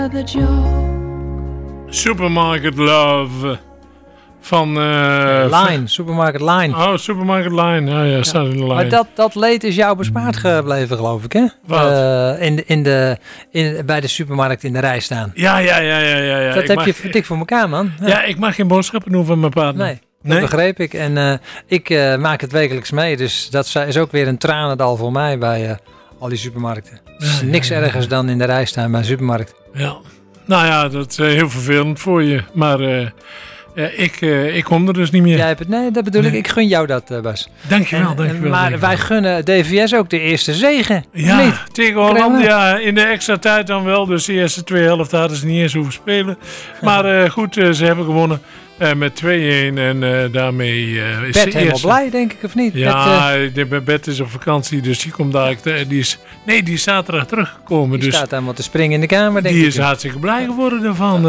Supermarket Love van... Line, Supermarket Line. Oh, Supermarket Line. Ja, staat in de lijn. Maar dat leed is jou bespaard gebleven, geloof ik, hè? Wat? Bij de supermarkt in de rij staan. Ja. Dat heb je dik voor elkaar, man. Ja, ik mag geen boodschappen doen van mijn partner. Nee. Dat begreep ik. En ik maak het wekelijks mee. Dus dat is ook weer een tranendal voor mij bij al die supermarkten. Dus niks ergers dan in de rij staan bij een supermarkt. Ja. Nou ja, dat is heel vervelend voor je. Maar ik kom er dus niet meer. Jij hebt het, nee, dat bedoel ik. Ik gun jou dat, Bas. Dankjewel. Maar wij gunnen DVS ook de eerste zege. Ja, tegen Hollandia in de extra tijd dan wel. Dus de eerste twee helften hadden ze niet eens hoeven spelen. Maar goed, ze hebben gewonnen. Met 2-1 en daarmee is Bert ze helemaal eerste. blij, denk ik, of niet? Ja, Bert is op vakantie, dus die komt daar. Die is zaterdag teruggekomen. Die dus staat helemaal te springen in de kamer, denk ik. die is hartstikke blij geworden daarvan.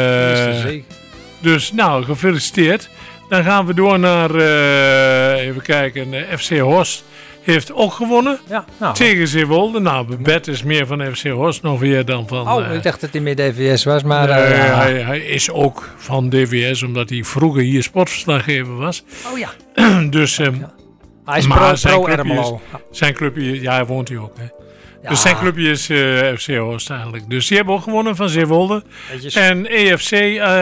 Dus nou, gefeliciteerd. Dan gaan we door naar, even kijken, FC Horst heeft ook gewonnen. Ja, nou. Tegen Zeewolde. Nou, Bert is meer van FC Horst nog weer dan van... ik dacht dat hij meer DVS was, maar... hij is ook van DVS, omdat hij vroeger hier sportverslaggever was. Oh ja. Dus, hij is pro Ermelo. Zijn clubje, ja, hij woont hier ook, hè. Ja. Dus zijn clubje is FC Horst eigenlijk. Dus die hebben ook gewonnen van Zeewolde. En EFC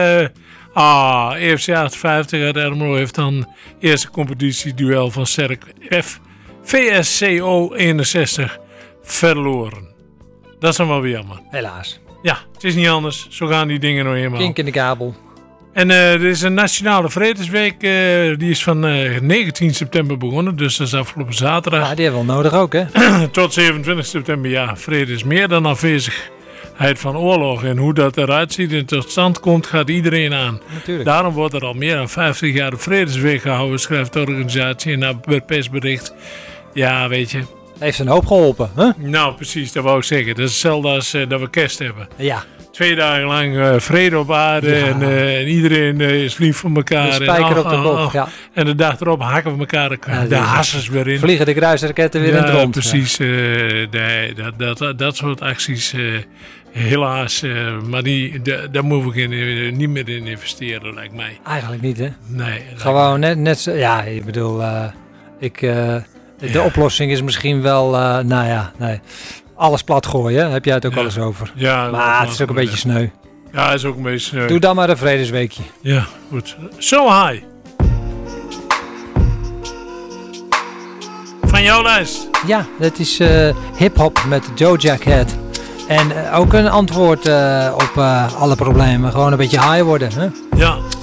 58 uit Ermelo heeft dan eerste competitieduel van Sterk F. VSCO 61 verloren. Dat is dan wel weer jammer. Helaas. Ja, het is niet anders. Zo gaan die dingen nou eenmaal. Kink in de kabel. En er is een Nationale Vredesweek. Die is van 19 september begonnen. Dus dat is afgelopen zaterdag. Ja, die hebben we wel nodig ook, hè? Tot 27 september. Ja, vrede is meer dan afwezigheid van oorlog. En hoe dat eruit ziet en tot stand komt, gaat iedereen aan. Natuurlijk. Daarom wordt er al meer dan 50 jaar de Vredesweek gehouden, schrijft de organisatie in een persbericht. Ja, weet je. Heeft een hoop geholpen, hè? Nou, precies, dat wou ik zeggen. Dat is hetzelfde als dat we kerst hebben. Ja. 2 dagen lang vrede op aarde en iedereen is lief voor elkaar. De spijker op de kop, ja. En de dag erop hakken we elkaar de hassers weer in. Vliegen de kruisraketten weer in het rond. Precies. Dat soort acties, helaas. Maar daar moeten we niet meer in investeren, lijkt mij. Eigenlijk niet, hè? Nee. Gewoon net zo... Ja, ik bedoel... De oplossing is misschien wel... alles plat gooien, heb jij het ook wel eens over. Ja, maar het is ook een beetje sneu. Ja, het is ook een beetje sneu. Doe dan maar een vredesweekje. Ja, goed. So High. Van jouw lijst. Ja, dat is hip-hop met Doja Cat. En ook een antwoord op alle problemen. Gewoon een beetje high worden. Hè? Ja.